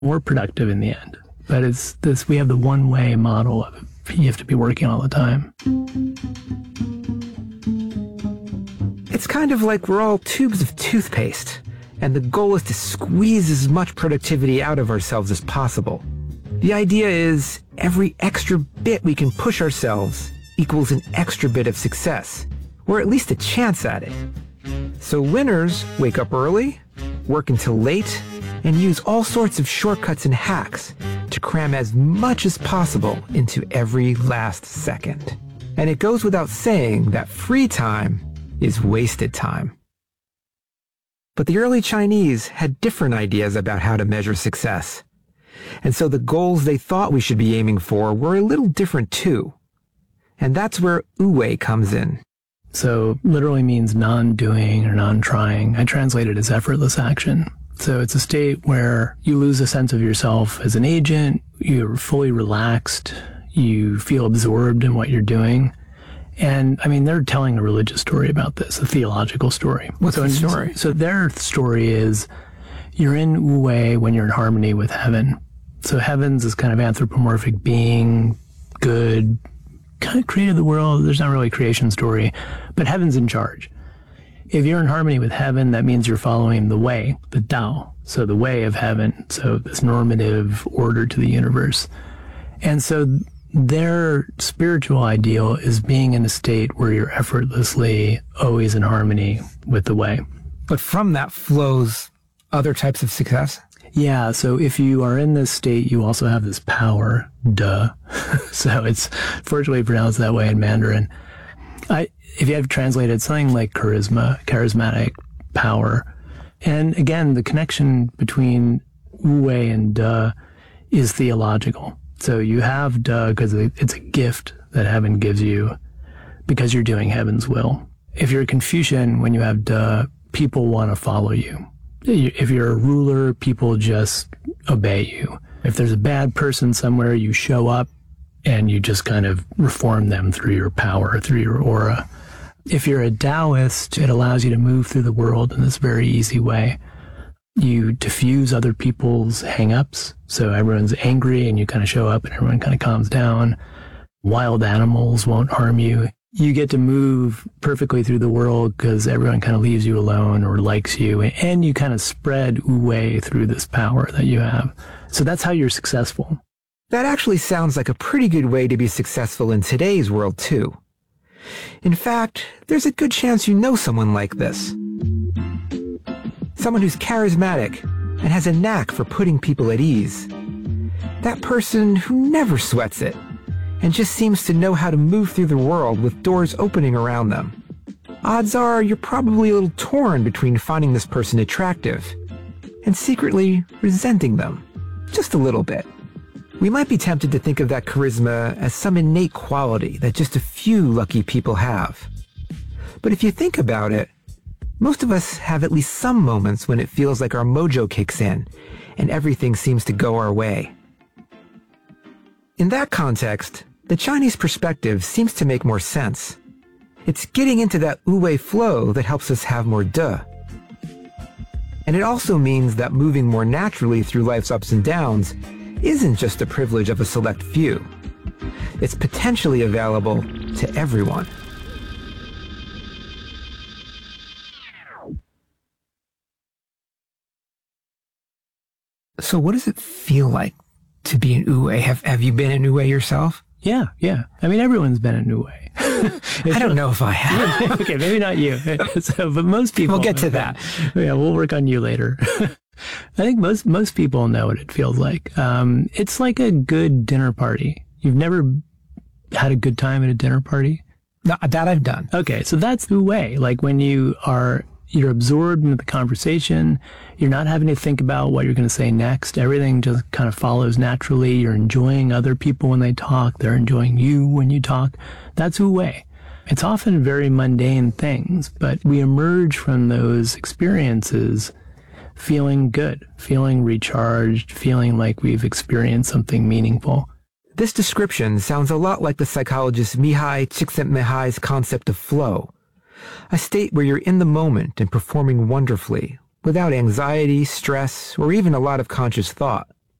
more productive in the end. But it's this, we have the one-way model of it. You have to be working all the time. It's kind of like we're all tubes of toothpaste, and the goal is to squeeze as much productivity out of ourselves as possible. The idea is every extra bit we can push ourselves equals an extra bit of success, or at least a chance at it. So winners wake up early, work until late, and use all sorts of shortcuts and hacks to cram as much as possible into every last second. And it goes without saying that free time is wasted time. But the early Chinese had different ideas about how to measure success. And so the goals they thought we should be aiming for were a little different too. And that's where wu-wei comes in. So literally means non-doing or non-trying. I translate it as effortless action. So it's a state where you lose a sense of yourself as an agent, you're fully relaxed, you feel absorbed in what you're doing. And I mean, they're telling a religious story about this, a theological story. What's the story? So their story is you're in wu-wei when you're in harmony with heaven. So heaven's this kind of anthropomorphic being, good, kind of created the world. There's not really a creation story, but heaven's in charge. If you're in harmony with heaven, that means you're following the way, the Tao. So the way of heaven. So this normative order to the universe. And so their spiritual ideal is being in a state where you're effortlessly always in harmony with the way. But from that flows other types of success? Yeah, so if you are in this state, you also have this power, duh. So it's fortunately pronounced that way in Mandarin. If you have translated something like charisma, charismatic power, and again, the connection between wu-wei and duh is theological. So you have duh because it's a gift that heaven gives you because you're doing heaven's will. If you're a Confucian, when you have duh, people want to follow you. If you're a ruler, people just obey you. If there's a bad person somewhere, you show up and you just kind of reform them through your power, through your aura. If you're a Taoist, it allows you to move through the world in this very easy way. You diffuse other people's hang-ups. So everyone's angry and you kind of show up and everyone kind of calms down. Wild animals won't harm you. You get to move perfectly through the world because everyone kind of leaves you alone or likes you, and you kind of spread wu-wei through this power that you have. So that's how you're successful. That actually sounds like a pretty good way to be successful in today's world, too. In fact, there's a good chance you know someone like this. Someone who's charismatic and has a knack for putting people at ease. That person who never sweats it and just seems to know how to move through the world with doors opening around them. Odds are you're probably a little torn between finding this person attractive and secretly resenting them, just a little bit. We might be tempted to think of that charisma as some innate quality that just a few lucky people have. But if you think about it, most of us have at least some moments when it feels like our mojo kicks in and everything seems to go our way. In that context, the Chinese perspective seems to make more sense. It's getting into that wu-wei flow that helps us have more duh. And it also means that moving more naturally through life's ups and downs isn't just a privilege of a select few. It's potentially available to everyone. So what does it feel like to be in wu-wei? Have you been in wu-wei yourself? Yeah. I mean, everyone's been in wu-wei. I don't know if I have. Okay, maybe not you. But most people. We'll get to that. Yeah, we'll work on you later. I think most people know what it feels like. It's like a good dinner party. You've never had a good time at a dinner party? No, that I've done. Okay, so that's wu-wei. Like when you're absorbed into the conversation. You're not having to think about what you're going to say next. Everything just kind of follows naturally. You're enjoying other people when they talk. They're enjoying you when you talk. That's wu-wei. It's often very mundane things, but we emerge from those experiences feeling good, feeling recharged, feeling like we've experienced something meaningful. This description sounds a lot like the psychologist Mihaly Csikszentmihalyi's concept of flow. A state where you're in the moment and performing wonderfully, without anxiety, stress, or even a lot of conscious thought.